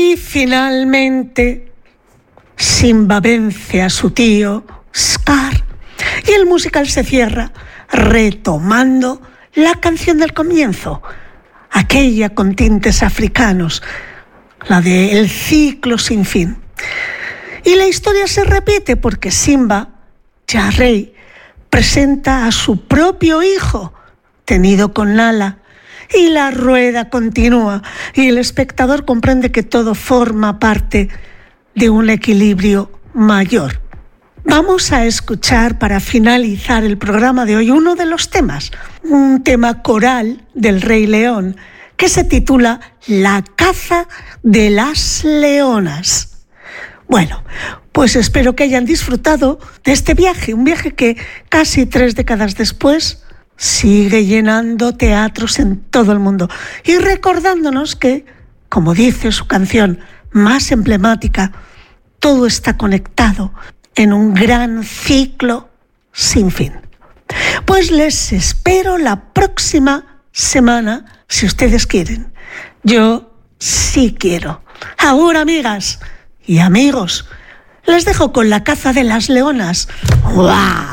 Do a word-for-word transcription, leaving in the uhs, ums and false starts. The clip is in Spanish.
Y finalmente, Simba vence a su tío Scar y el musical se cierra retomando la canción del comienzo, aquella con tintes africanos, la de El ciclo sin fin. Y la historia se repite porque Simba, ya rey, presenta a su propio hijo, tenido con Nala, y la rueda continúa y el espectador comprende que todo forma parte de un equilibrio mayor. Vamos a escuchar para finalizar el programa de hoy uno de los temas, un tema coral del Rey León que se titula La caza de las leonas. Bueno, pues espero que hayan disfrutado de este viaje, un viaje que casi tres décadas después sigue llenando teatros en todo el mundo y recordándonos que, como dice su canción más emblemática, todo está conectado en un gran ciclo sin fin. Pues les espero la próxima semana, si ustedes quieren. Yo sí quiero. Ahora, amigas y amigos, les dejo con La caza de las leonas. ¡Guau!